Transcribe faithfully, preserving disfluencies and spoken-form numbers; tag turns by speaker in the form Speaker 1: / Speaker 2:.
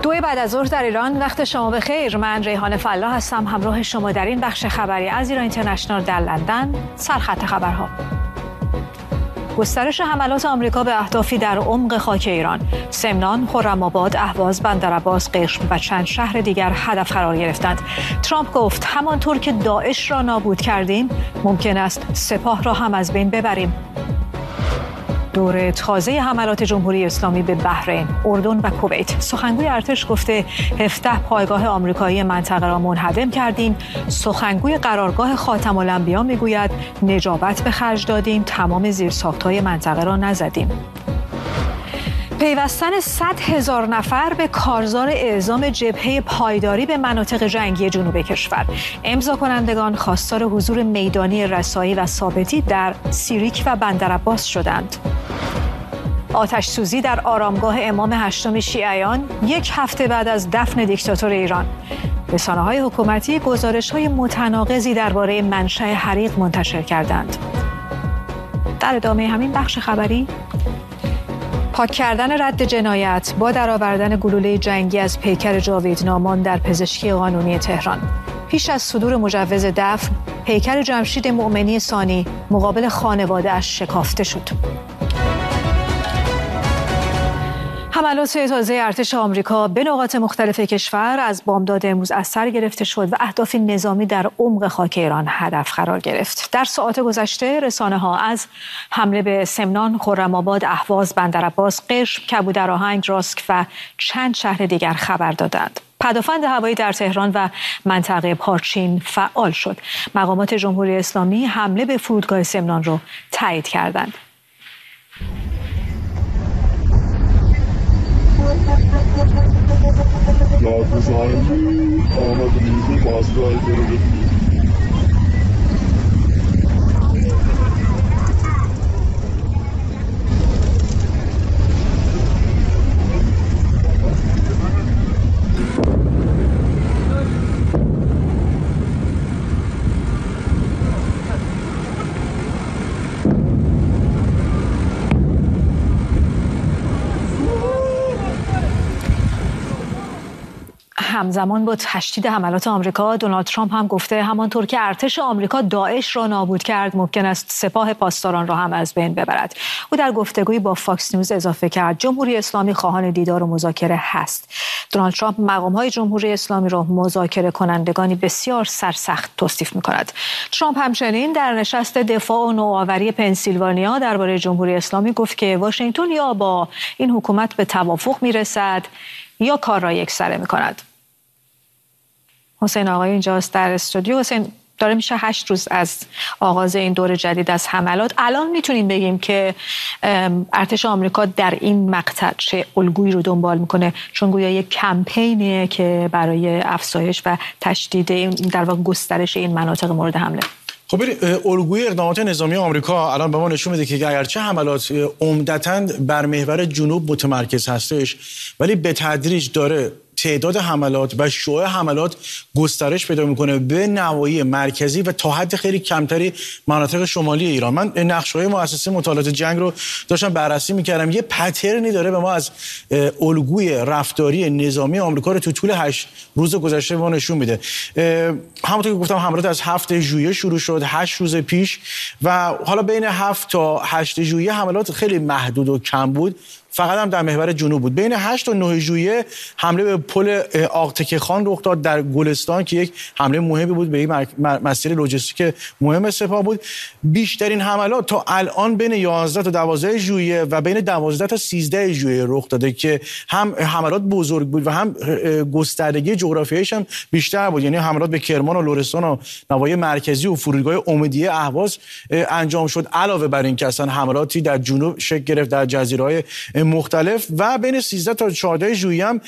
Speaker 1: دو بعد از ظهر در ایران، وقت شما بخیر. من ریحانه فلاح هستم همراه شما در این بخش خبری از ایران اینترنشنال در لندن. سرخط خبرها: گسترش حملات آمریکا به اهدافی در عمق خاک ایران. سمنان، خرم‌آباد، اهواز، بندرعباس، قشم و چند شهر دیگر هدف قرار گرفتند. ترامپ گفت همانطور که داعش را نابود کردیم، ممکن است سپاه را هم از بین ببریم. دور تازه حملات جمهوری اسلامی به بحرین، اردن و کویت. سخنگوی ارتش گفته هفده پایگاه آمریکایی منطقه را منهدم کردیم. سخنگوی قرارگاه خاتم الانبیا میگوید نجابت به خرج دادیم، تمام زیرساخت‌های منطقه را نزدیم. پیوستن صد هزار نفر به کارزار اعزام جبهه پایداری به مناطق جنگی جنوب کشور. امضا کنندگان خواستار حضور میدانی رسایی و ثابتی در سیریک و بندرعباس شدند. آتش سوزی در آرامگاه امام هشتم شیعیان یک هفته بعد از دفن دیکتاتور ایران. رسانه‌های حکومتی گزارش‌های متناقضی درباره منشأ حریق منتشر کردند. در ادامه همین بخش خبری، پاک کردن رد جنایت با درآوردن گلوله جنگی از پیکر جاوید نامان در پزشکی قانونی تهران. پیش از صدور مجوز دفن، پیکر جمشید مؤمنی ثانی مقابل خانواده‌اش شکافته شد. حملات تازه ارتش آمریکا به نقاط مختلف کشور از بامداد امروز از سر گرفته شد و اهداف نظامی در عمق خاک ایران هدف قرار گرفت. در ساعات گذشته رسانه‌ها از حمله به سمنان، خرم‌آباد، اهواز، بندرعباس، قشم، کبودرآهنگ، راسک و چند شهر دیگر خبر دادند. پدافند هوایی در تهران و منطقه پارچین فعال شد. مقامات جمهوری اسلامی حمله به فرودگاه سمنان را تایید کردند. همزمان با تشدید حملات آمریکا، دونالد ترامپ هم گفته همانطور که ارتش آمریکا داعش را نابود کرد، ممکن است سپاه پاسداران را هم از بین ببرد. او در گفتگویی با فاکس نیوز اضافه کرد جمهوری اسلامی خواهان دیدار و مذاکره هست. دونالد ترامپ مقام‌های جمهوری اسلامی را مذاکره کنندگانی بسیار سرسخت توصیف می‌کند. ترامپ همچنین در نشست دفاع و نوآوری پنسیلوانیا درباره جمهوری اسلامی گفت که واشنگتن یا با این حکومت به توافق می‌رسد یا کار را یکسره می‌کند. حسین آقای اینجاست در استودیو. حسین، داره میشه هشت روز از آغاز این دور جدید از حملات. الان میتونیم بگیم که ارتش آمریکا در این مقطع چه الگویی رو دنبال میکنه؟ چون گویا یک کمپینیه که برای افزایش و تشدید این در واقع گسترش این مناطق مورد حمله.
Speaker 2: خب الگوی اقدامات نظامی آمریکا الان به ما نشون میده که اگرچه حملات عمدتاً بر محور جنوب متمرکز هستش، ولی به تدریج داره تعداد حملات و شیوع حملات گسترش پیدا میکنه به نواحی مرکزی و تا حد خیلی کمتری مناطق شمالی ایران. من نقشه‌های مؤسسه مطالعات جنگ رو داشتم بررسی میکردم. یه پترنی داره به ما از الگوی رفتاری نظامی آمریکا رو تو طول هشت روز گذشته به ما نشون میده. همونطور که گفتم حملات از هفت ژوئیه شروع شد، هشت روز پیش، و حالا بین هفت تا هشت ژوئیه حملات خیلی محدود و کم بود. فقط هم در محور جنوب بود. بین هشت تا نه ژوئیه حمله به پل آقتکه خان رخ داد در گلستان که یک حمله مهمی بود به این مسیر لوجستیک مهم سپاه بود. بیشترین حملات تا الان بین یازده تا دوازده ژوئیه و بین دوازده تا سیزده ژوئیه رخ داده که هم حملات بزرگ بود و هم گستردگی جغرافیاییش هم بیشتر بود. یعنی حملات به کرمان و لرستان و نواحی مرکزی و فرودگاه امیدیه اهواز انجام شد. علاوه بر این که اصلا حملاتی در جنوب شکل گرفت در جزیره‌های مختلف و بین سیزده تا چهارده ژوئیه هم